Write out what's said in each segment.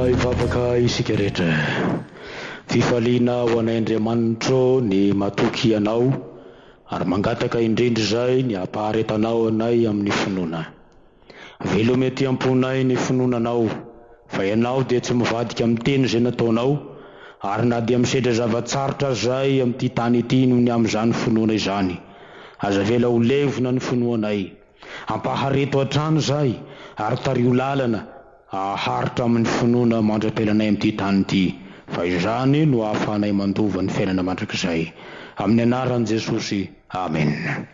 ivavaka isika rehetra. Fifaliana ho an'Andriamanitra ny matoky anao ary mangataka indrindra izay ny hampaharetanao anay amin'ny finoana. Velome ty amponay ny finoananao, fa ianao dia tsy mivadika amin'ny teny izay nataonao, ary na dia misedra zavatsarotra izay amin'ity tany ity noho ny amin'izany finoana izany. Aza vela ho levona ny finoanay, ampahareto hatrany izay ary tario lalana haharitra amin'ny finoana mandra-pialanay amin'ity tany ity, fa izany no ahafahanay mandova ny fiainana mandrakizay. Amin'ny anaran'i Jesosy, amen.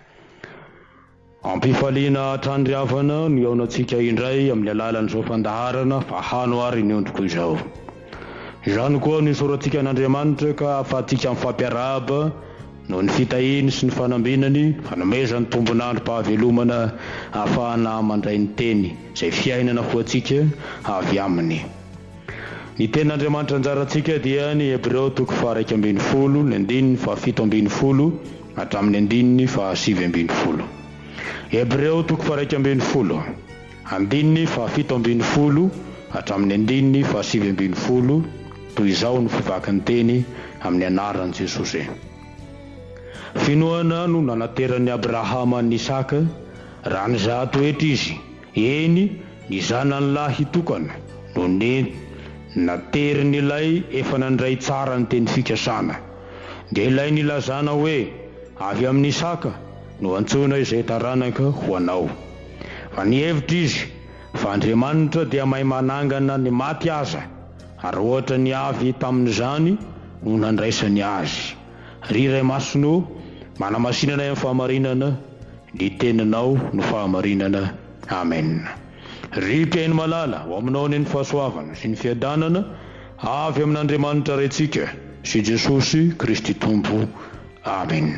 Ampifaliana hatrandriavana no iaonantsika indray amin'ny alalan'izao fandaharana fa hano ary ny ondriko izao. Izany koa ny sorantsika an'Andriamanitra ka ahafahantsika mifampiarahaba noho ny fitahiny sy ny fanambinany, fanomezany tombonandro pahavelomana, ahafahana mandray ny teny izay fiainana ho antsika avy aminy. Ny tenin'Andriamanitra anjarantsika dia ny Hebreo 12:1, ny andininy 17:20 hatramin'ny andininy 7:20. Hebreo 12:1, andininy 17:20 hatramin'ny andininy 7:20. Toy izao ny fivakan'ny teny amin'ny anaran'i Jesosy. Finoana no nanateran'i Abrahama ny Isaka raha ny zahatoetra izy, eny ny zanany lahy tokana no ny naterin'ilay efa nandray tsara ny teny fikasana. Dia ilay nilazana hoe avy amin'ny Isaka no antsoina izay taranaka ho anao. Fa ny hevitra izy fa Andriamanitra dia mahay manangana ny maty aza, ary ohatra ny avy tamin'izany no nandraisany azy. Ry Ray Masino, manamasinana amin'ny fahamarinana, ny teninao no fahamarinana. Amen. Ry mpiaino malala ho aminao ny fahasoavana sy ny fiadanana avy amin'Andriamanitra rentsika sy Jesosy Kristy Tompo. Amen.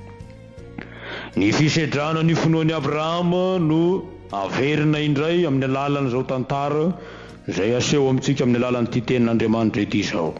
Ny fisedrana ny finoan'i Abrahama no averina indray amin'ny alalan'izao tantara izay aseho amintsika amin'ny alalan'ity tenin'Andriamanitra ity izao.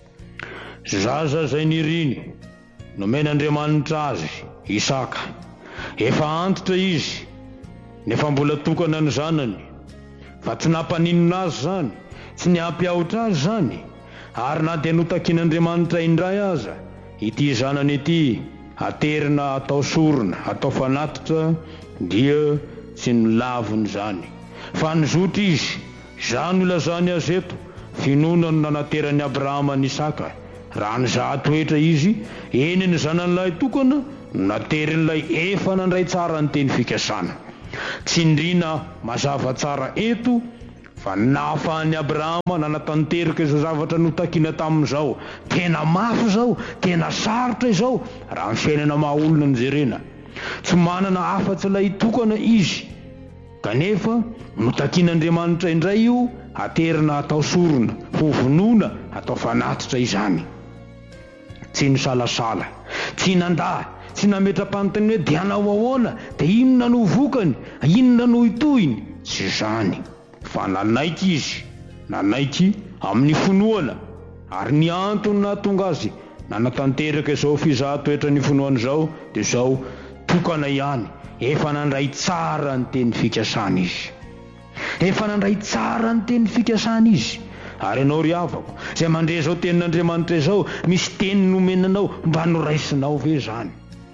Zaza izay niriny nomen'Andriamanitra azy Isaka, efa antitra izy nefa mbola tokana ny zanany, fa tsy nampaninona azy zany, tsy niampiahotra azy zany, ary na dia notakian'Andriamanitra indray aza ity zanany ity aterina atao sorona, atao fanatitra, dia tsy nilavony zany, fa nizotra izy. Zany ilazany azy eto, finoana no nanateran'i Abrahama ny Isaka raha ny zahatoetra izy, eny ny zanan'ilay tokana no naterin'ilay efa nandray tsara ny teny fikasana. Tsy indrina mazava tsara eto, fa nahafahan'i Abrahama nanatanteraka izao zavatra notakiana tamin'izao. Tena mafy izao, tena sarotra izao raha ny fiainana maha olona ny jerena. Tsy manana afa-tsy ilay tokana izy, kanefa notakian'Andriamanitra indray io aterina atao sorona, ho vonoina, atao fanatitra izany. Tsy nisalasala, tsy nandà, tsy nametra-panontany hoe dia hanao ahoana, dia inona no vokany, inona no itohiny. Tsy izany, fa nanaiky izy, nanaiky amin'ny finoana, ary ny antony nahatonga azy nanatanteraka izao fizahatoetra ny finoana izao dia izao tokana ihany, efa nandray tsara ny teny fikasana izy. Efa nandray tsara ny teny fikasana izy. Ary ianao ry havako izay mandre izao tenin'Andriamanitra izao, misy teny nomenanao mba noraisinao ve zany?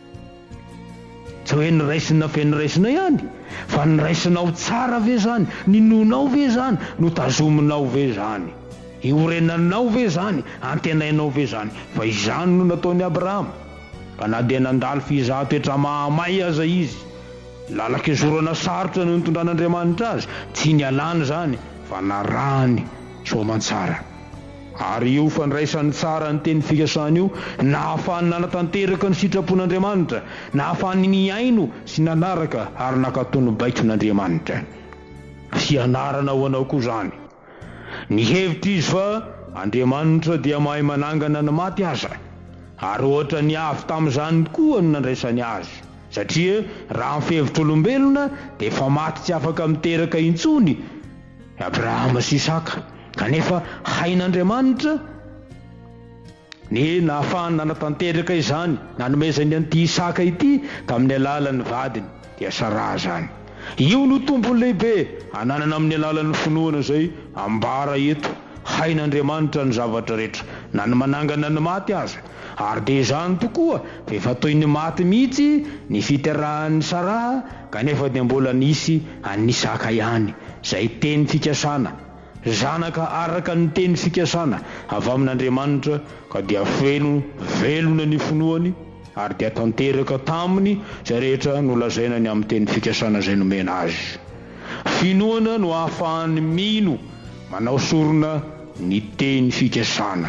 Tsy hoe noraisina fe noraisina ihany, fa noraisinao tsara ve zany, ninonao ve zany, notazominao ve zany, iorenanao ve zany, antenainao ve zany. Fa izany no nataon'i Abrahama, ka na dia nandalo fizahatoetra mahamay aza izy, lalaka izorana sarotra no nitondran'Andriamanitra azy, tsy nialany zany, fa narahany soamantsara. Ary io fandraisany tsara ny teny fikasana io nahafahany nanatanteraka ny sitrapon'Andriamanitra, nahafahany niaino sy nanaraka ary nakatono baikon'Andriamanitra. Fianarana ho anao koa zany. Ny hevitra izy fa Andriamanitra dia mahay manangana ny maty aza, ary ohatra ny avy tamin'izany koa no nandraisany azy. Satria raha amin'ny fevitr'olombelona dia efa maty tsy afaka miteraka intsony Abrahama sy Isaka, kanefa hain'Andriamanitra ny nahafahany nanatanteraka izany, nanomezany an'ity Isaka ity tamin'ny alalan'ny vadiny, dia Sara zany. Io no tombony lehibe ananana amin'ny alalan'ny finoana izay ambara eto, hain'Andriamanitra ny zavatra rehetra na ny manangana ny maty aza, ary dia izany tokoa fa efa toy ny maty mihitsy ny fiterahan'ny Sara, kanefa dia mbola nisy an'ny Isaka ihany, izay teny fikasana, zanaka araka ny teny fikasana avy amin'Andriamanitra, ka dia velona ny finoany ary dia tanteraka taminy izay rehetra nolazainany amin'ny teny fikasana izay nomena azy. Finoana no ahafahany mino manao sorona ny teny fikasana.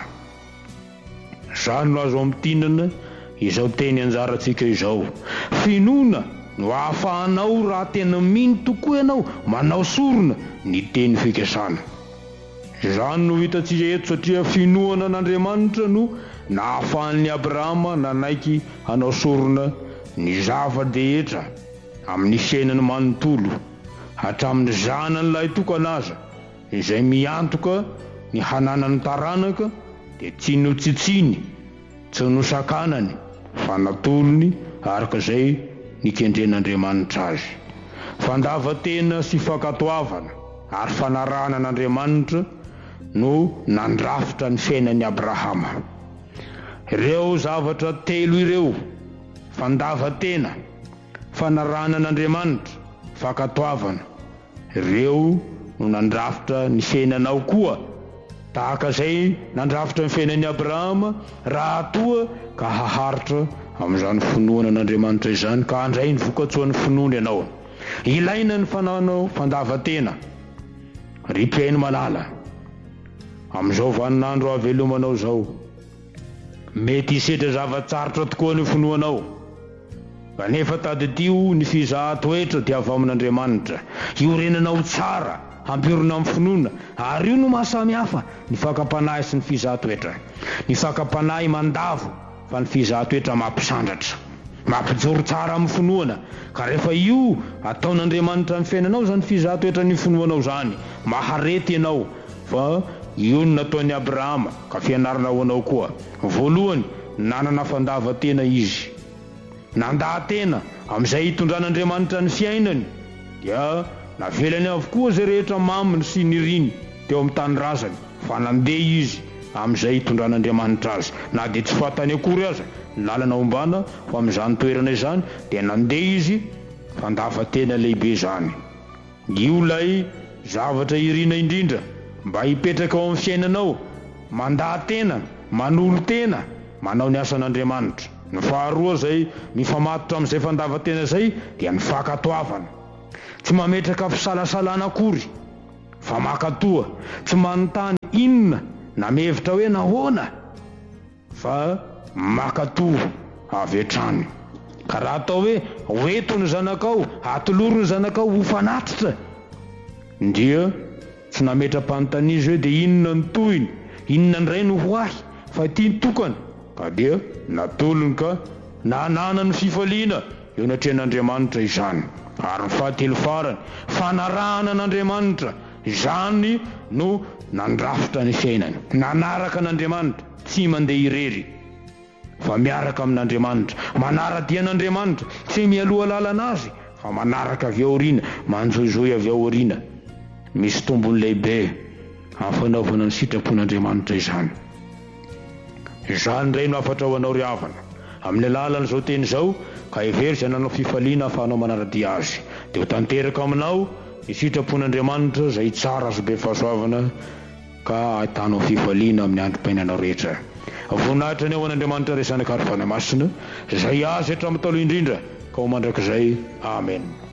Izany no azo amtinana izao teny anjarantsika izao. Finoana no ahafahanao raha tena mino tokoa ianao manao sorona ny teny fikasana. Izany no hitantsika eto, satria finoana an'Andriamanitra no nahafahan'ny Abrahama nanaiky hanao sorona ny zava-dehetra amin'ny fiainany manontolo hatramin'ny zanan'ilay tokanaza izay miantoka ny hananany taranaka, dia tsy notsitsiny, tsy nosakanany, fa natolony araka izay nikendren'Andriamanitra azy. Fandavatena sy fankatoavana ary fanarahana an'Andriamanitra no nandrafitra ny fiainan'ny Abrahama. Ireo zavatra telo ireo, fandavatena, fanarahana an'Andriamanitra, fankatoavana, ireo no nandrafitra ny fiainanao koa, tahaka izay nandrafitra ny fiainan'ny Abrahama, raha toa ka haharitra amin'izany finoana an'Andriamanitra izany, ka handray ny vokatsoan'ny finoana ianao. Ilaina ny fananao fandavatena, ripainy malala amin'izao vaninandro havelomanao izao. Mety hisedra zavatsarotra tokoa ny finoanao, kanefa tadidio ny fizahan-toetra dia avy amin'Andriamanitra. Iorenanao tsara hampirona amin'ny finoana, ary io no mahasamihafa ny fakapanahy sy ny fizahan-toetra. Ny fakapanahy mandavo, fa ny fizahan-toetra mampisandratra, mampijoro tsara amin'ny finoana. Ka rehefa io ataon'Andriamanitra amin'ny fiainanao zany fizahan-toetra ny finoanao zany, maharety ianao, fa io no nataon'ny Abrahama, ka fianarana ho anao koa. Voalohany, nanana fandavatena izy, nandahatena amin'izay hitondran'Andriamanitra ny fiainany, dia navelany avokoa izay rehetra maminy sy niriny teo amin'ny tany razany, fa nandeha izy amin'izay hitondran'Andriamanitra azy, na dia tsy fantany akory aza ny lalana ombana, fa amin'izany toerana izany dia nandeha izy. Fandavatena lehibe izany. Io lay zavatra irina indrindra mba hipetraka ao amin'ny fiainanao, mandahatena, manolo tena, manao ny asan'Andriamanitra. Ny faharoa izay mifamatotra amin'izay fandavatena izay dia ny fankatoavana. Tsy mametraka fisalasalana akory, fa makatoa, tsy manontany inona na mihevitra hoe nahoana, fa makatoa avy hatrany. Ka raha atao hoe hoeto ny zanakao, atoloro ny zanakao ho fanatritra, ndia tsy nametra-panontania izy hoe dia inona ny tohiny, inona ny ray no ho ahy, fa ity ny tokana, ka dia natolony ka nanana ny fifaliana eo anatrehan'Andriamanitra izany. Ary ny fahatelo farany, fanarahana an'Andriamanitra, izany no nandrafitra ny fiainany. Nanaraka an'Andriamanitra, tsy mandeha irery, fa miaraka amin'Andriamanitra, manaradia an'Andriamanitra, tsy mialoha lalana azy, fa manaraka avy aoriana, manjoijoy avy aoriana. Misy tombony lehibe amin'ny fanaovana ny sitrapon'Andriamanitra izany. Izany indray no afatra ho anao ry havana amin'ny alalan'izao teny izao, ka hevery izay nanao fifaliana ahafahanao manaradia azy, dia ho tanteraka aminao ny sitrapon'Andriamanitra izay tsara azo be fahasoavana, ka ahitanao fifaliana amin'ny androm-painanao rehetra. Voninahitra ny ao an'Andriamanitra ry zanaka ary fanahy masina, izay azy hatramin'ny taloha indrindra, ka ho mandrakizay. Amen.